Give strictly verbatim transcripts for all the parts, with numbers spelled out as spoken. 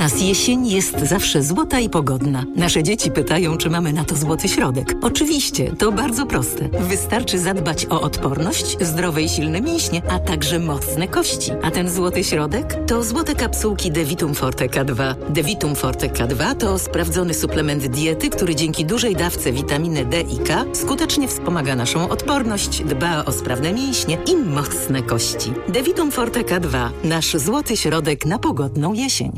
nas jesień jest zawsze złota i pogodna. Nasze dzieci pytają, czy mamy na to złoty środek. Oczywiście, to bardzo proste. Wystarczy zadbać o odporność, zdrowe i silne mięśnie, a także mocne kości. A ten złoty środek to złote kapsułki Devitum Forte K dwa. Devitum Forte K dwa to sprawdzony suplement diety, który dzięki dużej dawce witaminy D i K skutecznie wspomaga naszą odporność, dba o sprawne mięśnie i mocne kości. Devitum Forte K dwa. Nasz złoty środek na pogodną jesień.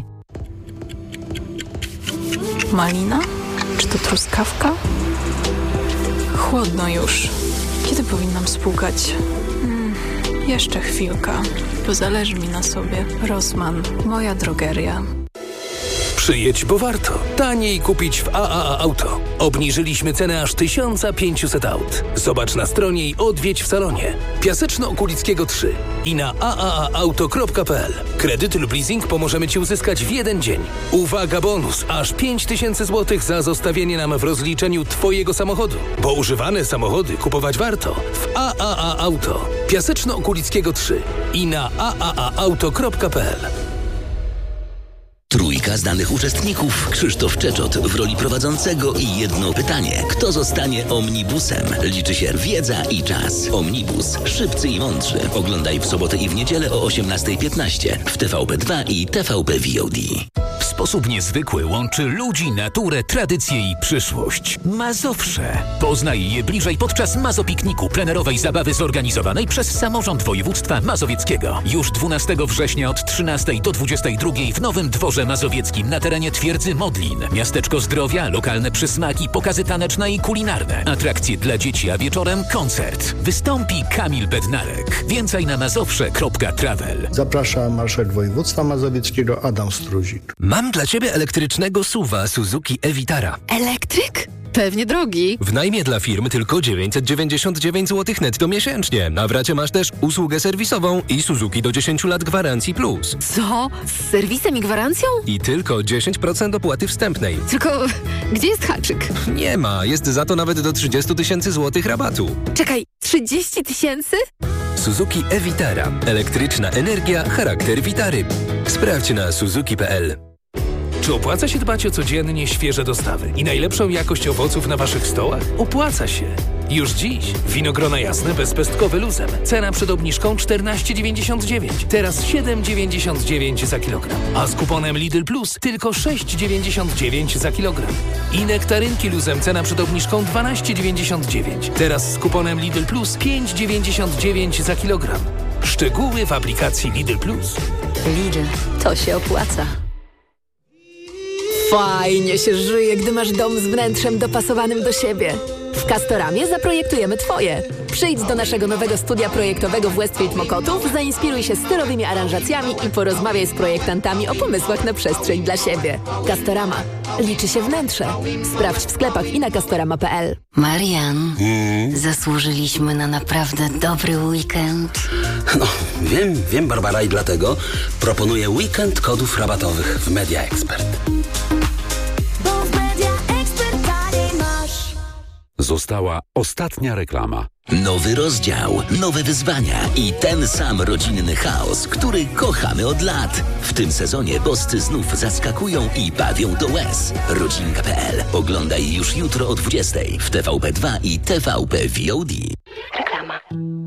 Malina? Czy to truskawka? Chłodno już. Kiedy powinnam spłukać? Hmm, jeszcze chwilka, bo zależy mi na sobie. Rossmann, moja drogeria. Przyjedź, bo warto. Taniej kupić w A A A Auto. Obniżyliśmy cenę aż tysiąc pięćset aut. Zobacz na stronie i odwiedź w salonie. Piaseczno-Okulickiego trzy i na a a a auto kropka p l. Kredyt lub leasing pomożemy Ci uzyskać w jeden dzień. Uwaga, bonus! Aż pięć tysięcy złotych za zostawienie nam w rozliczeniu Twojego samochodu. Bo używane samochody kupować warto w A A A Auto. Piaseczno-Okulickiego trzy i na a a a auto kropka p l. Trójka znanych uczestników. Krzysztof Czeczot w roli prowadzącego i jedno pytanie. Kto zostanie omnibusem? Liczy się wiedza i czas. Omnibus. Szybcy i mądrzy. Oglądaj w sobotę i w niedzielę o osiemnasta piętnaście w T V P dwa i T V P V O D. W sposób niezwykły łączy ludzi, naturę, tradycję i przyszłość. Mazowsze. Poznaj je bliżej podczas Mazopikniku, plenerowej zabawy zorganizowanej przez Samorząd Województwa Mazowieckiego. Już dwunastego września od trzynastej do dwudziestej drugiej w Nowym Dworze Mazowieckim na terenie Twierdzy Modlin. Miasteczko zdrowia, lokalne przysmaki, pokazy taneczne i kulinarne. Atrakcje dla dzieci, a wieczorem koncert. Wystąpi Kamil Bednarek. Więcej na mazowsze kropka travel. Zaprasza marszałek województwa mazowieckiego Adam Struzik. Mam dla Ciebie elektrycznego suwa Suzuki e-Vitara. Elektryk? Pewnie drogi. W najmie dla firm tylko dziewięćset dziewięćdziesiąt dziewięć złotych netto miesięcznie. Na w racie masz też usługę serwisową i Suzuki do dziesięciu lat gwarancji plus. Co? Z serwisem i gwarancją? I tylko dziesięć procent opłaty wstępnej. Tylko gdzie jest haczyk? Nie ma. Jest za to nawet do trzydzieści tysięcy złotych rabatu. Czekaj, trzydzieści tysięcy? Suzuki e-Vitara. Elektryczna energia, charakter Vitary. Sprawdź na suzuki kropka p l. Czy opłaca się dbać o codziennie świeże dostawy i najlepszą jakość owoców na Waszych stołach? Opłaca się! Już dziś winogrona jasne bezpestkowe luzem. Cena przed obniżką czternaście dziewięćdziesiąt dziewięć. Teraz siedem dziewięćdziesiąt dziewięć za kilogram. A z kuponem Lidl Plus tylko sześć dziewięćdziesiąt dziewięć za kilogram. I nektarynki luzem cena przed obniżką dwanaście dziewięćdziesiąt dziewięć. Teraz z kuponem Lidl Plus pięć dziewięćdziesiąt dziewięć za kilogram. Szczegóły w aplikacji Lidl Plus. Lidl, to się opłaca. Fajnie się żyje, gdy masz dom z wnętrzem dopasowanym do siebie. W Castoramie zaprojektujemy Twoje. Przyjdź do naszego nowego studia projektowego w Westfield Mokotów, zainspiruj się stylowymi aranżacjami i porozmawiaj z projektantami o pomysłach na przestrzeń dla siebie. Castorama. Liczy się wnętrze. Sprawdź w sklepach i na castorama kropka p l. Marian, hmm? zasłużyliśmy na naprawdę dobry weekend. No, wiem, wiem Barbara i dlatego proponuję weekend kodów rabatowych w Media Expert. Została ostatnia reklama. Nowy rozdział, nowe wyzwania i ten sam rodzinny chaos, który kochamy od lat. W tym sezonie boscy znów zaskakują i bawią do łez. Rodzinka kropka p l. Oglądaj już jutro o dwudziestej w T V P dwa i T V P V O D. Reklama.